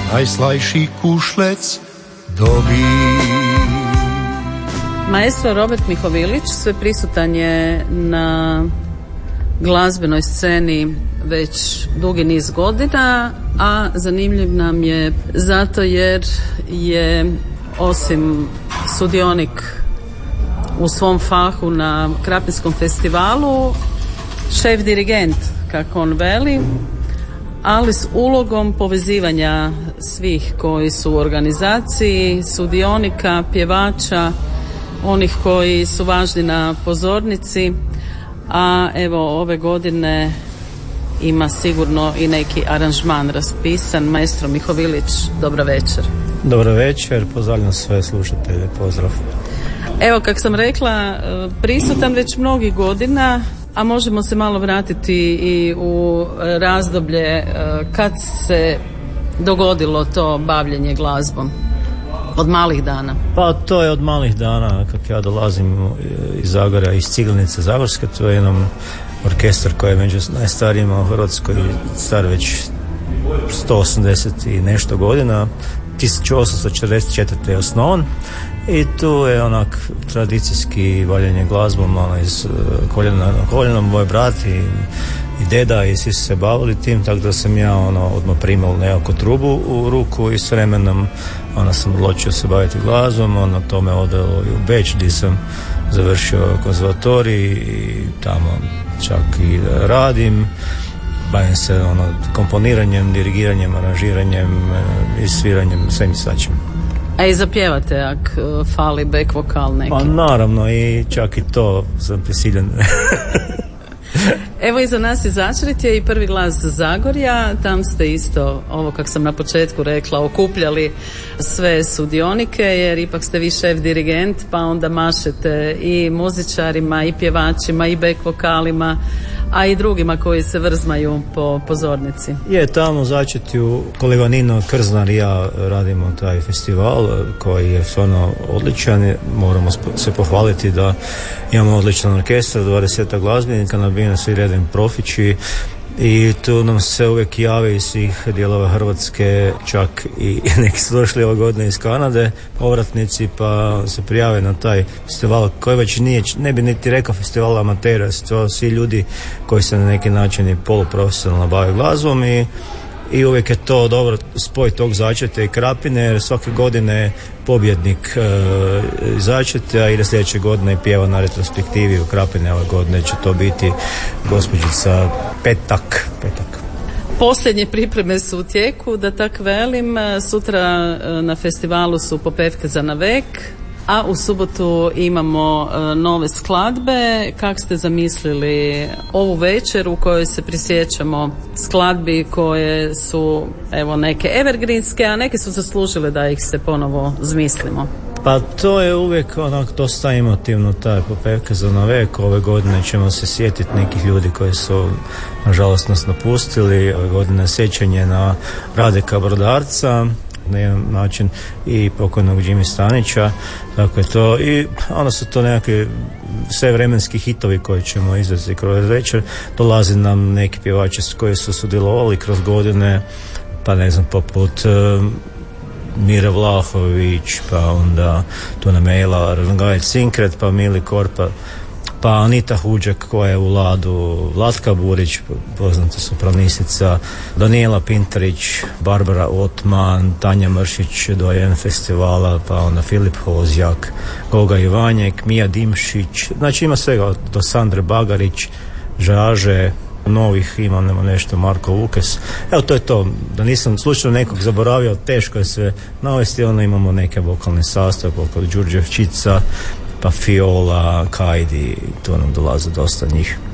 najslajši kušlec dobi. Maestro Robert Mihovilić sve prisutan je na glazbenoj sceni već dugi niz godina, a zanimljiv nam je zato jer je osim sudionik u svom fahu na Krapinskom festivalu, šef dirigent, kako on veli, ali s ulogom povezivanja svih koji su u organizaciji, sudionika, pjevača, onih koji su važni na pozornici, a evo ove godine ima sigurno i neki aranžman raspisan. Maestro Mihovilić, dobro večer. Dobro večer, pozdravljam sve slušatelje, pozdrav. Evo, kak sam rekla, prisutan već mnogih godina, a možemo se malo vratiti i u razdoblje kad se dogodilo to bavljenje glazbom. Od malih dana? Pa to je od malih dana, kako ja dolazim iz Zagorja, iz Ciglenice Zagorske, to je jedan orkestar koji je među najstarijima u Hrvatskoj, star već 180 i nešto godina, 1844. je osnovan i tu je onak tradicijski valjanje glazbom, iz koljena na koljeno, moj brat i deda i svi su se bavili tim, tako da sam ja odmah primao nekako trubu u ruku i s vremenom sam odlučio se baviti glazbom, to me odvelo i u Beč gdje sam završio konzervatorij i tamo čak i radim. Bavim se komponiranjem, dirigiranjem, aranžiranjem i sviranjem, svim svačim. A i zapjevate ak fali back vokal neki? Pa naravno, i čak i to sam prisiljen. Evo, iza nas je Začretje i Prvi glas Zagorja. Tam ste isto, ovo kak sam na početku rekla, okupljali sve sudionike, jer ipak ste vi šef dirigent, pa onda mašete i muzičarima, i pjevačima, i back vokalima, a i drugima koji se vrzmaju po pozornici. Je, tamo u Začetju kolega Nino Krznar i ja radimo taj festival koji je stvarno odličan. Moramo se pohvaliti da imamo odličan orkestar, 20 glazbenika, nabijeni svi redom profići i tu nam se uvijek jave iz svih dijelova Hrvatske, čak i neki su došli ove godine iz Kanade, povratnici, pa se prijave na taj festival koji već nije, ne bi niti rekao festival amatera, to svi ljudi koji se na neki način i poluprofesionalno bave glazbom i uvijek je to dobro spoj tog Začetja i Krapine, jer svake godine pobjednik Začetja ide sljedeće godine i pjeva na retrospektivi u Krapine. Ove godine će to biti gospođica Petak. Posljednje pripreme su u tijeku, da tak velim. Sutra na festivalu su Popevke za navek, a u subotu imamo nove skladbe. Kak ste zamislili ovu večer u kojoj se prisjećamo skladbi koje su evo neke evergreenske, a neke su zaslužile da ih se ponovo zmislimo? Pa to je uvijek dosta emotivno, taj Popevke za navek. Ove godine ćemo se sjetiti nekih ljudi koji su nažalost nas napustili. Ove godine sjećanje na Radeka Brodarca na jedan način i pokojnog Jimmy Stanića, tako je to, i onda su to nekakvi sve vremenski hitovi koji ćemo izvesti kroz večer. Dolazi nam neki pjevači koji su sudjelovali kroz godine, pa ne znam, poput Mire Vlahović, pa onda Tuna Mejla, Rangajac Sinkret, pa Mili Korpa, pa Anita Huđak koja je u Ladu, Vlatka Burić, poznata sopranistica, Daniela Pintarić, Barbara Otman, Tanja Mršić, dojen festivala, pa onda Filip Hozjak, Goga Ivanjek, Mija Dimšić, znači ima svega, do Sandre Bagarić, Žaže, novih imamo nešto, Marko Vukes. Evo, to je to, da nisam slučajno nekog zaboravio, teško je sve navesti. Onda imamo neke vokalne sastave poput Đurđevčica, pa Fiola, Kajdi, to nam dolaze dosta njih.